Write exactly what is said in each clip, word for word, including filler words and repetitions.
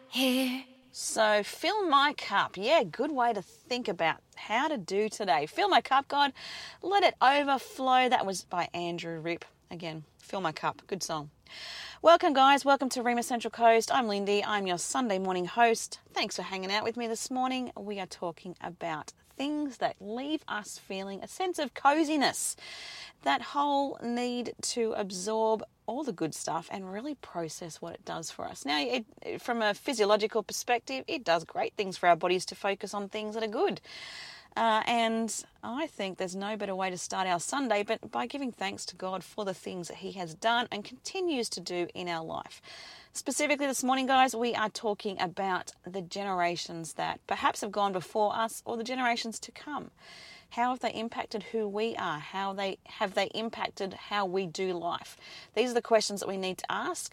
here. So fill my cup. Yeah, good way to think about how to do today. Fill my cup, God. Let it overflow. That was by Andrew Rip. Again, fill my cup. Good song. Welcome, guys. Welcome to Rima Central Coast. I'm Lindy. I'm your Sunday morning host. Thanks for hanging out with me this morning. We are talking about things that leave us feeling a sense of coziness. That whole need to absorb all the good stuff and really process what it does for us. Now, it, from a physiological perspective, it does great things for our bodies to focus on things that are good. Uh, and I think there's no better way to start our Sunday but by giving thanks to God for the things that He has done and continues to do in our life. Specifically this morning, guys, we are talking about the generations that perhaps have gone before us or the generations to come. How have they impacted who we are? How they have they impacted how we do life? These are the questions that we need to ask.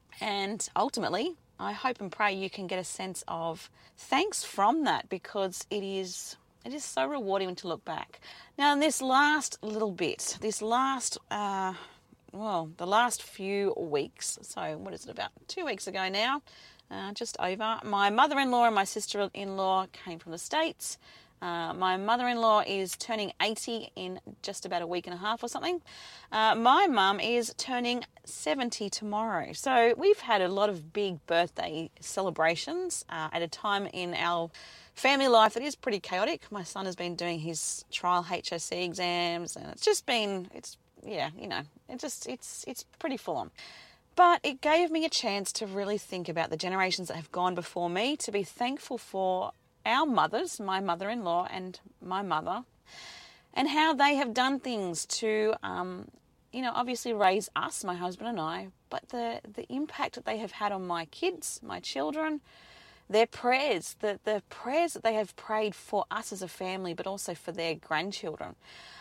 And ultimately, I hope and pray you can get a sense of thanks from that, because it is it is so rewarding to look back. Now, in this last little bit, this last, uh, well, the last few weeks, so what is it, about two weeks ago now, uh, just over, my mother-in-law and my sister-in-law came from the States. Uh, my mother-in-law is turning eighty in just about a week and a half or something. Uh, my mum is turning seventy tomorrow. So we've had a lot of big birthday celebrations uh, at a time in our family life that is pretty chaotic. My son has been doing his trial H S C exams, and it's just been, it's, yeah, you know, it just, it's, it's pretty full on. But it gave me a chance to really think about the generations that have gone before me, to be thankful for our mothers, my mother-in-law and my mother, and how they have done things to, um, you know, obviously raise us, my husband and I, but the, the impact that they have had on my kids, my children, their prayers, the, the prayers that they have prayed for us as a family, but also for their grandchildren.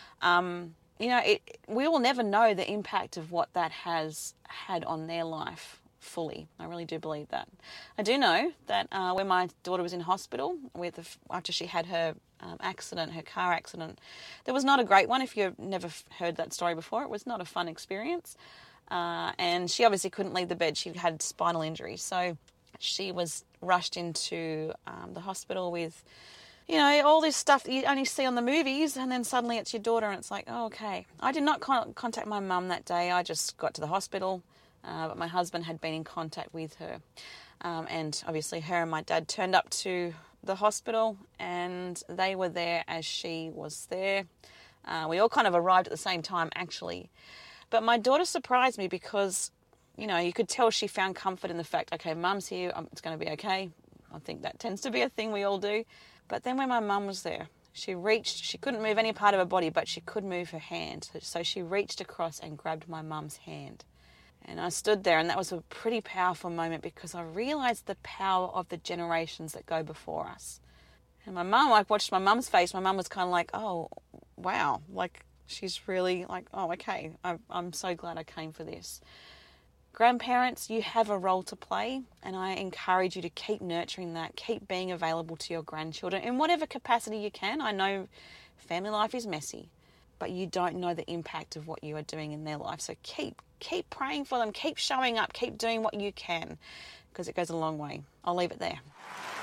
Um, you know, it, we will never know the impact of what that has had on their life fully. I really do believe that. I do know that uh, when my daughter was in hospital with a, after she had her um, accident, her car accident, there was not a great one. If you've never heard that story before, it was not a fun experience. Uh, and she obviously couldn't leave the bed. She had spinal injury. So she was rushed into um, the hospital with, you know, all this stuff that you only see on the movies, and then suddenly it's your daughter and it's like, oh, okay. I did not con- contact my mum that day. I just got to the hospital. Uh, but my husband had been in contact with her. Um, and obviously her and my dad turned up to the hospital, and they were there as she was there. Uh, we all kind of arrived at the same time, actually. But my daughter surprised me because, you know, you could tell she found comfort in the fact, okay, mum's here, um, it's going to be okay. I think that tends to be a thing we all do. But then when my mum was there, she reached, she couldn't move any part of her body, but she could move her hand. So she reached across and grabbed my mum's hand. And I stood there, and that was a pretty powerful moment because I realised the power of the generations that go before us. And my mum, I watched my mum's face. My mum was kind of like, oh, wow. Like, she's really like, oh, okay. I'm, I'm so glad I came for this. Grandparents, you have a role to play, and I encourage you to keep nurturing that, keep being available to your grandchildren in whatever capacity you can. I know family life is messy, but you don't know the impact of what you are doing in their life. So keep keep praying for them, keep showing up, keep doing what you can, because it goes a long way. I'll leave it there.